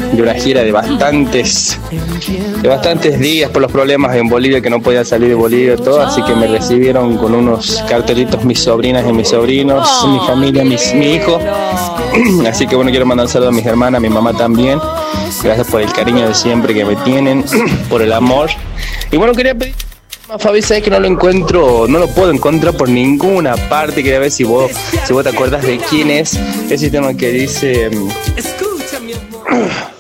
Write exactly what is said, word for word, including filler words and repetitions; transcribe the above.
de una gira de bastantes de bastantes días por los problemas en Bolivia, que no podía salir de Bolivia, todo, así que me recibieron con unos cartelitos mis sobrinas y mis sobrinos, mi familia, mis, mi hijo. Así que bueno, quiero mandar un saludo a mis hermanas, a mi mamá también. Gracias por el cariño de siempre que me tienen, por el amor. Y bueno, quería pedir, Fabi, sabes que no lo encuentro, no lo puedo encontrar por ninguna parte. Quería ver si vos, si vos te acuerdas de quién es ese tema que dice... Escucha, mi amor.